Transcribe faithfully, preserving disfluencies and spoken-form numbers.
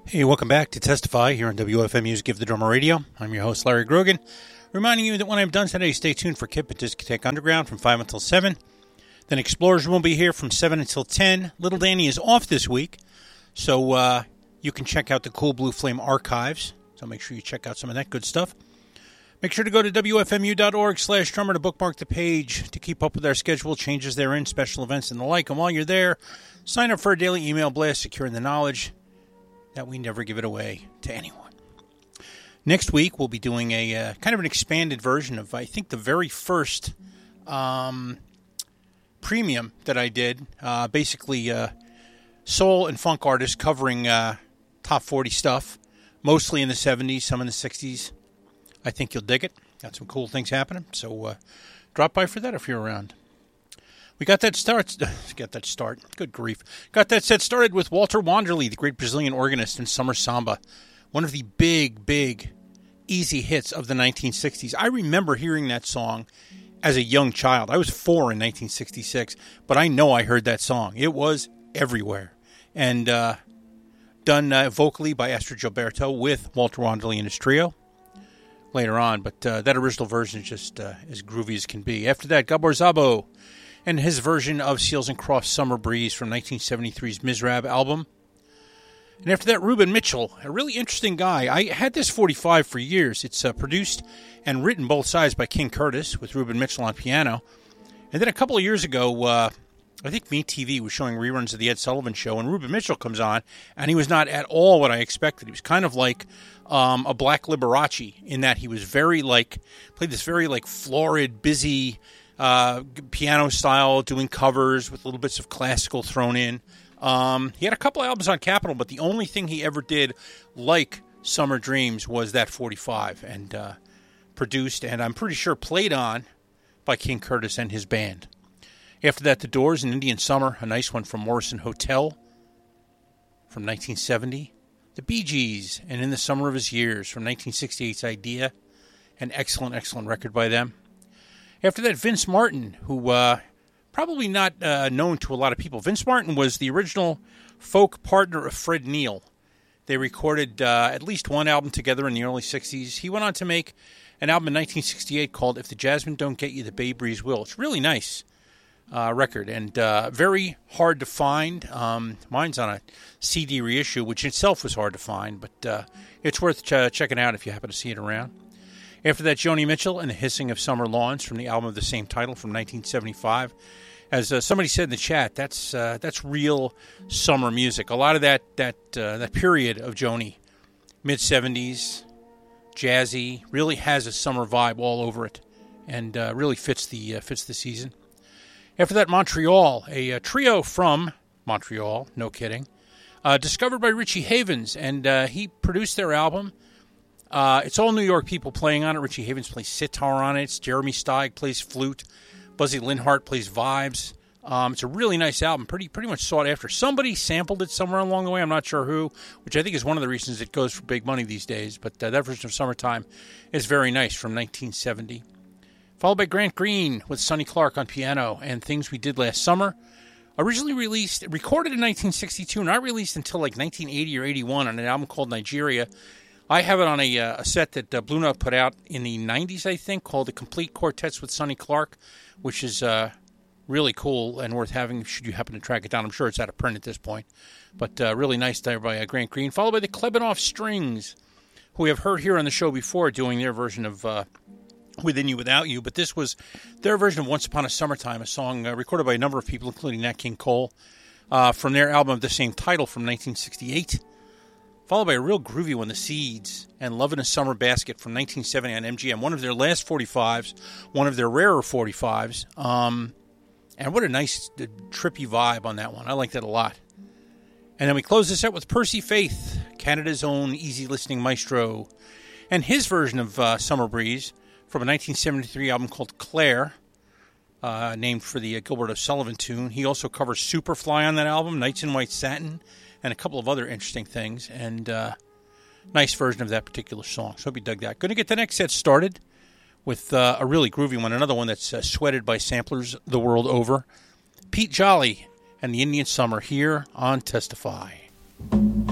Hey, welcome back to Testify here on W F M Music Give the Drummer Radio. I'm your host, Larry Grogan, reminding you that when I'm done today, stay tuned for Kip at Discotheque Underground from five until seven. Then Explorers will be here from seven until ten. Little Danny is off this week, so uh, you can check out the Cool Blue Flame archives. So make sure you check out some of that good stuff. Make sure to go to W F M U dot org slash drummer to bookmark the page to keep up with our schedule, changes therein, special events, and the like. And while you're there, sign up for a daily email blast, securing the knowledge that we never give it away to anyone. Next week, we'll be doing a uh, kind of an expanded version of, I think, the very first um, premium that I did. Uh, basically, uh, soul and funk artists covering uh, top forty stuff, mostly in the seventies, some in the sixties. I think you'll dig it. Got some cool things happening, so uh, drop by for that if you're around. We got that start. Got that start. Good grief. Got that set started with Walter Wanderley, the great Brazilian organist in Summer Samba, one of the big, big, easy hits of the nineteen sixties. I remember hearing that song as a young child. I was four in nineteen sixty-six, but I know I heard that song. It was everywhere, and uh, done uh, vocally by Astrid Gilberto with Walter Wanderley and his trio later on. But uh, that original version is just uh, as groovy as can be. After that, Gabor Szabo and his version of Seals and Crofts' Summer Breeze from nineteen seventy-three's Mizrab album. And after that, Ruben Mitchell, a really interesting guy. I had this forty-five for years. It's uh, produced and written both sides by King Curtis with Ruben Mitchell on piano. And then a couple of years ago, uh, I think MeTV was showing reruns of The Ed Sullivan Show, and Ruben Mitchell comes on, and he was not at all what I expected. He was kind of like um, a Black Liberace in that he was very, like, played this very, like, florid, busy Uh, piano style, doing covers with little bits of classical thrown in. Um, he had a couple albums on Capitol, but the only thing he ever did like Summer Dreams was that forty-five, and uh, produced, and I'm pretty sure played on by King Curtis and his band. After that, The Doors and Indian Summer, a nice one from Morrison Hotel from nineteen seventy. The Bee Gees and In the Summer of His Years from nineteen sixty-eight's Idea, an excellent, excellent record by them. After that, Vince Martin, who uh, probably not uh, known to a lot of people. Vince Martin was the original folk partner of Fred Neil. They recorded uh, at least one album together in the early sixties. He went on to make an album in nineteen sixty-eight called If the Jasmine Don't Get You, the Bay Breeze Will. It's a really nice uh, record and uh, very hard to find. Um, mine's on a C D reissue, which itself was hard to find, but uh, it's worth ch- checking out if you happen to see it around. After that, Joni Mitchell and the Hissing of Summer Lawns from the album of the same title from nineteen seventy-five. As uh, somebody said in the chat, that's uh, that's real summer music. A lot of that that uh, that period of Joni, mid-seventies, jazzy, really has a summer vibe all over it, and uh, really fits the uh, fits the season. After that, Montreal, a, a trio from Montreal, no kidding, uh, discovered by Richie Havens, and uh, he produced their album. Uh, it's all New York people playing on it. Richie Havens plays sitar on it. It's Jeremy Steig plays flute. Buzzy Linhart plays vibes. Um, it's a really nice album, pretty pretty much sought after. Somebody sampled it somewhere along the way, I'm not sure who, which I think is one of the reasons it goes for big money these days. But uh, that version of Summertime is very nice from nineteen seventy. Followed by Grant Green with Sonny Clark on piano and Things We Did Last Summer. Originally released, recorded in nineteen sixty-two, not released until like nineteen eighty or eighty-one on an album called Nigeria. I have it on a, uh, a set that uh, Blue Note put out in the nineties, I think, called The Complete Quartets with Sonny Clark, which is uh, really cool and worth having should you happen to track it down. I'm sure it's out of print at this point. But uh, really nice there by uh, Grant Green. Followed by the Klebanoff Strings, who we have heard here on the show before doing their version of uh, Within You, Without You. But this was their version of Once Upon a Summertime, a song uh, recorded by a number of people, including Nat King Cole, uh, from their album of the same title from nineteen sixty-eight. Followed by a real groovy one, The Seeds, and Love in a Summer Basket from nineteen seventy on M G M. One of their last forty-fives, one of their rarer forty-fives. Um, and what a nice, uh, trippy vibe on that one. I like that a lot. And then we close this out with Percy Faith, Canada's own easy listening maestro, and his version of uh, Summer Breeze from a nineteen seventy-three album called Claire, uh, named for the uh, Gilbert O'Sullivan tune. He also covers Superfly on that album, Nights in White Satin, and a couple of other interesting things, and uh, nice version of that particular song. So hope you dug that. Going to get the next set started with uh, a really groovy one, another one that's uh, sweated by samplers the world over. Pete Jolly and the Indian Summer here on Testify.